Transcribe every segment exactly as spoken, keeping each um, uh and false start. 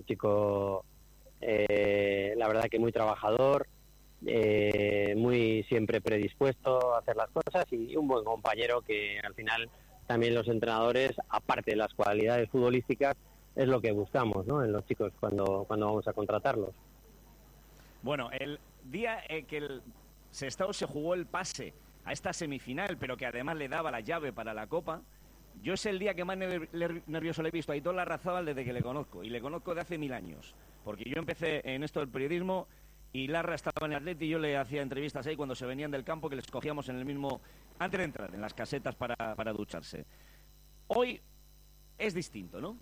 un chico, eh, la verdad que muy trabajador, eh, muy siempre predispuesto a hacer las cosas y un buen compañero que al final también los entrenadores, aparte de las cualidades futbolísticas, es lo que buscamos, ¿no?, en los chicos cuando, cuando vamos a contratarlos. Bueno, el día eh, que el Sestao se jugó el pase a esta semifinal, pero que además le daba la llave para la Copa, yo es el día que más nervioso le he visto a Aitor Larrazábal desde que le conozco, y le conozco de hace mil años, porque yo empecé en esto del periodismo y Larra estaba en el Atleti y yo le hacía entrevistas ahí cuando se venían del campo, que les cogíamos en el mismo, antes de entrar, en las casetas para, para ducharse. Hoy es distinto, ¿no?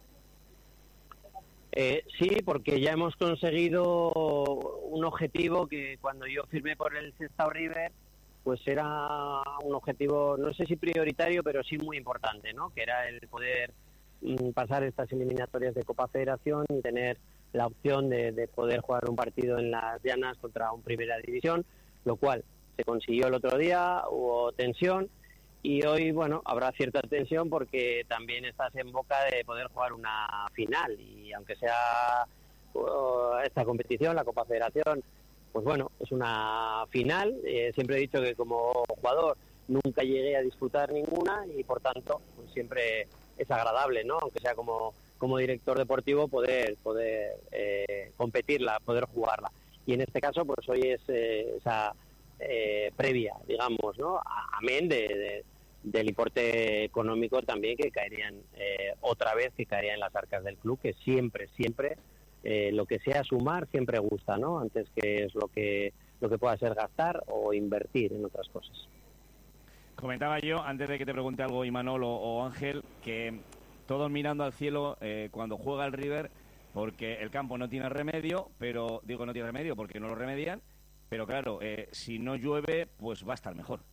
Eh, sí, porque ya hemos conseguido un objetivo que cuando yo firmé por el Sestao River, pues era un objetivo, no sé si prioritario, pero sí muy importante, ¿no?, que era el poder mm, pasar estas eliminatorias de Copa Federación y tener la opción de, de poder jugar un partido en las Llanas contra un Primera División, lo cual se consiguió el otro día, hubo tensión. Y hoy, bueno, habrá cierta tensión porque también estás en boca de poder jugar una final. Y aunque sea uh, esta competición, la Copa Federación, pues bueno, es una final. Eh, siempre he dicho que como jugador nunca llegué a disputar ninguna y por tanto pues siempre es agradable, ¿no?, aunque sea como, como director deportivo, poder, poder eh, competirla, poder jugarla. Y en este caso, pues hoy es eh, esa eh, previa, digamos, ¿no?, amén de... de del importe económico también que caerían eh, otra vez, que caería en las arcas del club, que siempre, siempre, eh, lo que sea sumar siempre gusta, ¿no?, antes que es lo que lo que pueda ser gastar o invertir en otras cosas. Comentaba yo, antes de que te pregunte algo Imanol o, o Ángel, que todos mirando al cielo eh, cuando juega el River, porque el campo no tiene remedio, pero digo no tiene remedio porque no lo remedian, pero claro, eh, si no llueve, pues va a estar mejor.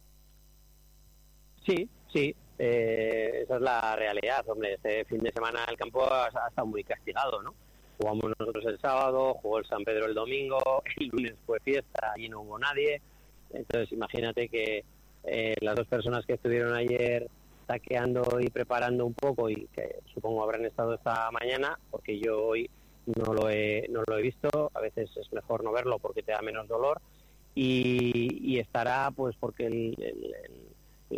Sí, sí, eh, esa es la realidad, hombre. Este fin de semana el campo ha, ha estado muy castigado, ¿no? Jugamos nosotros el sábado, jugó el San Pedro el domingo, el lunes fue fiesta, allí no hubo nadie. Entonces imagínate que eh, las dos personas que estuvieron ayer taqueando y preparando un poco y que supongo habrán estado esta mañana, porque yo hoy no lo he, no lo he visto, a veces es mejor no verlo porque te da menos dolor, y, y estará pues porque el, el, el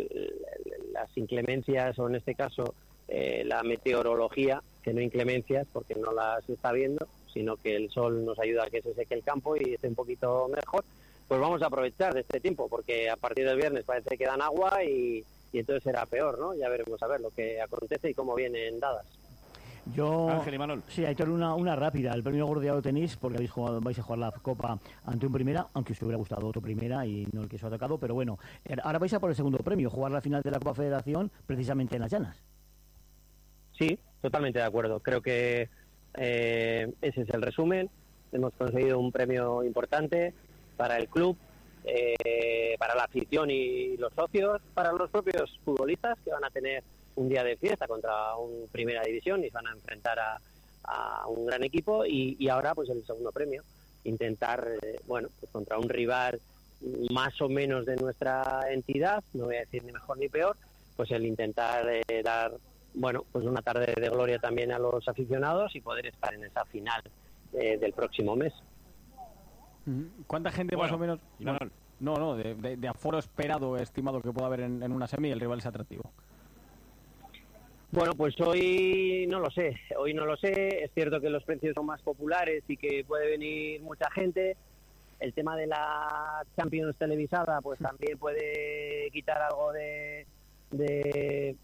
las inclemencias, o en este caso eh, la meteorología, que no inclemencias porque no las está viendo, sino que el sol nos ayuda a que se seque el campo y esté un poquito mejor, pues vamos a aprovechar de este tiempo, porque a partir del viernes parece que dan agua y, y entonces será peor, ¿no? Ya veremos a ver lo que acontece y cómo vienen dadas. Yo, Ángel y Manol. Sí, Aitor, una, una rápida. El premio Gordo ya lo tenéis porque habéis jugado, vais a jugar la Copa ante un Primera, aunque os hubiera gustado otro Primera y no el que os ha tocado, pero bueno, ahora vais a por el segundo premio, jugar la final de la Copa Federación precisamente en las Llanas. Sí, totalmente de acuerdo. Creo que eh, ese es el resumen. Hemos conseguido un premio importante para el club, eh, para la afición y los socios, para los propios futbolistas que van a tener un día de fiesta contra un Primera División y se van a enfrentar a, a un gran equipo, y, y ahora pues el segundo premio, intentar, eh, bueno, pues contra un rival más o menos de nuestra entidad, no voy a decir ni mejor ni peor, pues el intentar eh, dar, bueno, pues una tarde de gloria también a los aficionados y poder estar en esa final eh, del próximo mes. ¿Cuánta gente bueno, más o menos? No, no, no de, de, de aforo esperado, estimado que pueda haber en, en una semi, el rival es atractivo. Bueno, pues hoy no lo sé, hoy no lo sé, es cierto que los precios son más populares y que puede venir mucha gente. El tema de la Champions televisada pues también puede quitar algo de, de,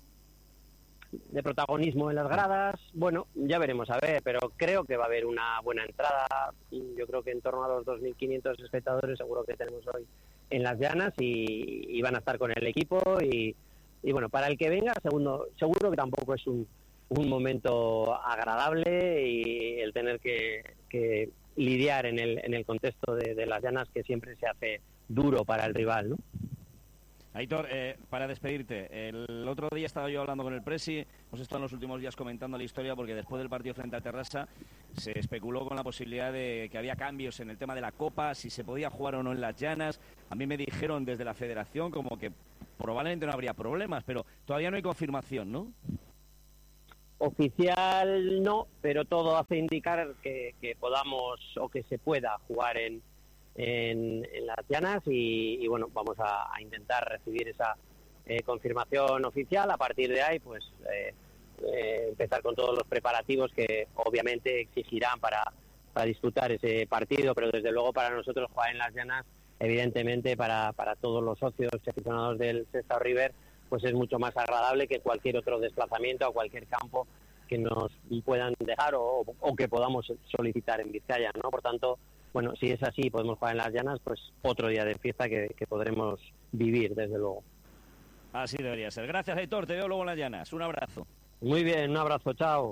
de protagonismo en las gradas. Bueno, ya veremos a ver, pero creo que va a haber una buena entrada. Yo creo que en torno a los dos mil quinientos espectadores seguro que tenemos hoy en las Llanas y, y van a estar con el equipo y... Y bueno, para el que venga, segundo, seguro que tampoco es un, un momento agradable y el tener que, que lidiar en el, en el contexto de, de las Llanas, que siempre se hace duro para el rival, ¿no? Aitor, eh, para despedirte, el otro día estaba yo hablando con el Presi, hemos estado en los últimos días comentando la historia porque después del partido frente a Terrassa se especuló con la posibilidad de que había cambios en el tema de la Copa, si se podía jugar o no en las Llanas. A mí me dijeron desde la Federación como que probablemente no habría problemas, pero todavía no hay confirmación, ¿no? oficial no, pero todo hace indicar que, que podamos o que se pueda jugar en, en, en las Llanas y, y bueno, vamos a, a intentar recibir esa eh, confirmación oficial. A partir de ahí, pues eh, eh, empezar con todos los preparativos que obviamente exigirán para, para disputar ese partido, pero desde luego para nosotros jugar en las Llanas, evidentemente para, para todos los socios y aficionados del Sestao River, pues es mucho más agradable que cualquier otro desplazamiento a cualquier campo que nos puedan dejar o, o que podamos solicitar en Vizcaya, ¿no? Por tanto, bueno, si es así, podemos jugar en las Llanas, pues otro día de fiesta que, que podremos vivir, desde luego. Así debería ser. Gracias, Aitor. Te veo luego en las Llanas. Un abrazo. Muy bien, un abrazo. Chao.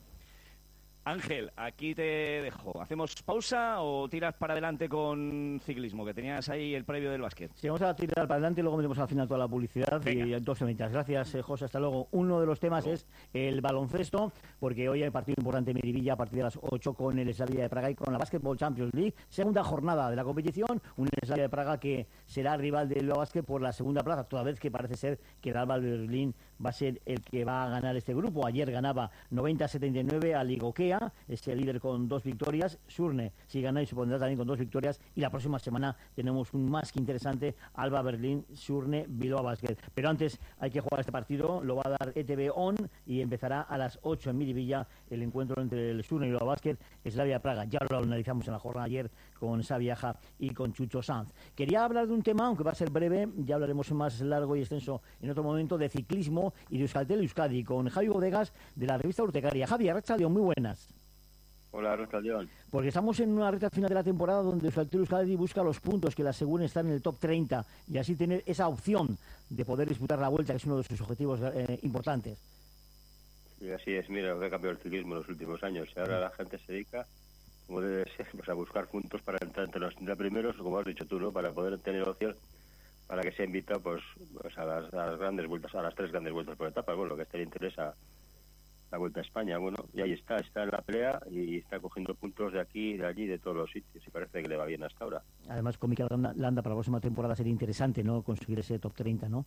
Ángel, aquí te dejo. ¿Hacemos pausa o tiras para adelante con ciclismo? Que tenías ahí el previo del básquet. Sí, vamos a tirar para adelante y luego metemos al final toda la publicidad. Venga. Y dos semanas. Gracias, eh, José. Hasta luego. Uno de los temas es el baloncesto, porque hoy hay partido importante en Miribilla a partir de las ocho con el Slavia de Praga y con la Basketball Champions League. Segunda jornada de la competición. Un Slavia de Praga que será rival del Bilbao Basket por la segunda plaza, toda vez que parece ser que el Alba Berlín va a ser el que va a ganar este grupo. Ayer ganaba noventa a setenta y nueve a Ligokea, es el líder con dos victorias. Surne, si gana, y se pondrá también con dos victorias. Y la próxima semana tenemos un más que interesante Alba Berlín, Surne, Bilbao Basket. Pero antes hay que jugar este partido, lo va a dar E T V On y empezará a las ocho en Miribilla el encuentro entre el Surne y Bilbao Basket, Slavia Praga. Ya lo analizamos en la jornada ayer con Sabiaja y con Chucho Sanz. Quería hablar de un tema, aunque va a ser breve, ya hablaremos más largo y extenso en otro momento, de ciclismo y de Euskaltel Euskadi, con Javi Bodegas de la revista Urtecaria. Javi, arratsaldeon, muy buenas. Hola, arratsaldeon. Porque estamos en una recta final de la temporada donde Euskaltel Euskadi busca los puntos que le aseguren estar en el top treinta y así tener esa opción de poder disputar la Vuelta, que es uno de sus objetivos eh, importantes. Sí, así es. Mira lo que ha cambiado el ciclismo en los últimos años. Y ahora la gente se dedica, como debe ser, pues a buscar puntos para entrar entre los treinta primeros, como has dicho tú, ¿no? Para poder tener opción para que sea invitado pues, pues a, las, a las grandes vueltas, a las tres grandes vueltas por etapas. Bueno, lo que a este le interesa la Vuelta a España, bueno, y ahí está, está en la pelea y está cogiendo puntos de aquí, de allí, de todos los sitios, y parece que le va bien hasta ahora. Además, con Mikel Landa para la próxima temporada sería interesante, ¿no?, conseguir ese top treinta, ¿no?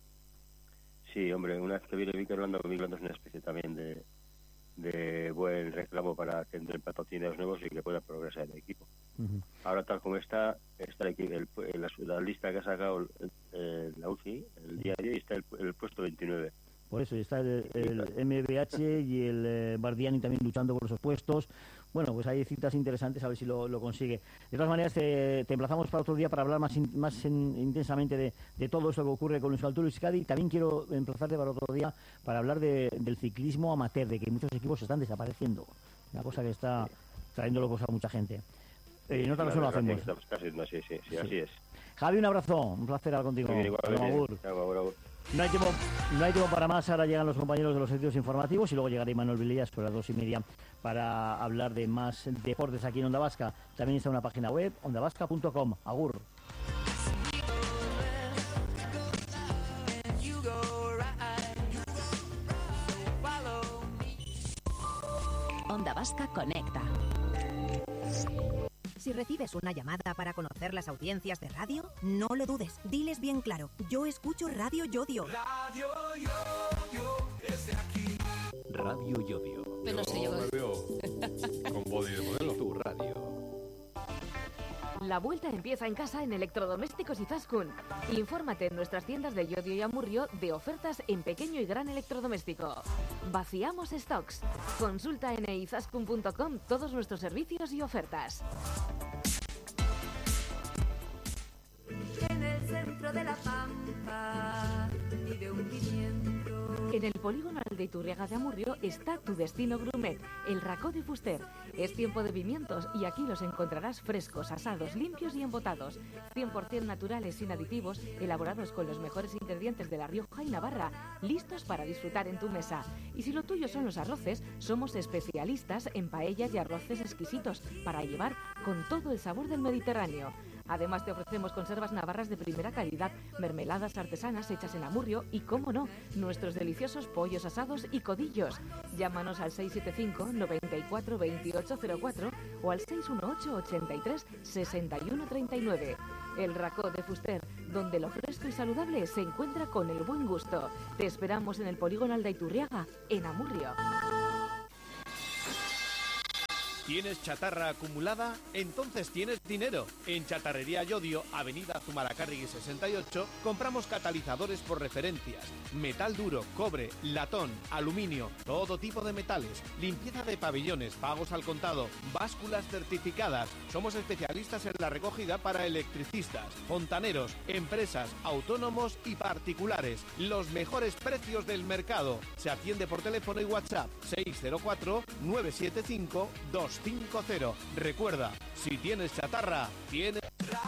Sí, hombre, una vez que viene Mikel Landa, Mikel Landa es una especie también de, de buen reclamo para que entren patrocinios nuevos y que pueda progresar el equipo. Uh-huh. Ahora, tal como está, está el, el, el, la, la lista que ha sacado el, el, la U C I, el día de hoy, está el, el puesto veintinueve. Por eso está el, el M B H y el eh, Bardiani también luchando por esos puestos. Bueno, pues hay citas interesantes, a ver si lo, lo consigue. De todas maneras, te, te emplazamos para otro día para hablar más, in, más en, intensamente de, de todo eso que ocurre con Euskaltel Euskadi. También quiero emplazarte para otro día para hablar de, del ciclismo amateur, de que muchos equipos están desapareciendo. Una cosa que está trayendo locos a mucha gente. Eh, en otra ocasión lo hacemos. Casi, no, sí, sí, sí, así es. Javi, un abrazo. Un placer hablar contigo. Bien, igual, bien, bien. Chao, agur, agur. No hay, tiempo, no hay tiempo para más. Ahora llegan los compañeros de los servicios informativos y luego llegará Imanol Vilellas sobre las dos y media para hablar de más deportes aquí en Onda Vasca. También está una página web, onda vasca punto com. Agur. Onda Vasca conecta. Si recibes una llamada para conocer las audiencias de radio, no lo dudes. Diles bien claro. Yo escucho Radio Yodio. Radio Yodio es de aquí. Radio Yodio. Pero no sé yo. Me veo con body de modelo. Tu radio. La vuelta empieza en casa en Electrodomésticos Izaskun. Infórmate en nuestras tiendas de Llodio y Amurrio de ofertas en pequeño y gran electrodoméstico. Vaciamos stocks. Consulta en izaskun punto com todos nuestros servicios y ofertas. En el centro de la pampa vive un pimiento. En el polígono Aldeiturriaga de Amurrio está tu destino gourmet, el Racó de Fuster. Es tiempo de pimientos y aquí los encontrarás frescos, asados, limpios y embotados. cien por ciento naturales, sin aditivos, elaborados con los mejores ingredientes de La Rioja y Navarra, listos para disfrutar en tu mesa. Y si lo tuyo son los arroces, somos especialistas en paellas y arroces exquisitos para llevar con todo el sabor del Mediterráneo. Además te ofrecemos conservas navarras de primera calidad, mermeladas artesanas hechas en Amurrio y, cómo no, nuestros deliciosos pollos asados y codillos. Llámanos al seis siete cinco, noventa y cuatro, veintiocho cero cuatro o al seis uno ocho, ochenta y tres, sesenta y uno treinta y nueve. El Racó de Fuster, donde lo fresco y saludable se encuentra con el buen gusto. Te esperamos en el polígono Aldeiturriaga, en Amurrio. ¿Tienes chatarra acumulada? Entonces tienes dinero. En Chatarrería Yodio, Avenida Zumalacárregui sesenta y ocho, compramos catalizadores por referencias, metal duro, cobre, latón, aluminio, todo tipo de metales, limpieza de pabellones, pagos al contado, básculas certificadas. Somos especialistas en la recogida para electricistas, fontaneros, empresas, autónomos y particulares. Los mejores precios del mercado. Se atiende por teléfono y WhatsApp seis cero cuatro, nueve siete cinco, dos cinco cero. Recuerda, si tienes chatarra, tienes...